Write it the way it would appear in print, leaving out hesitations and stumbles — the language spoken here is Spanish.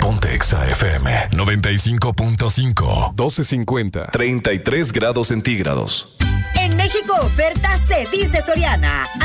Ponte Exa FM 95.5. 12:50. 33 grados centígrados. En México oferta se dice Soriana.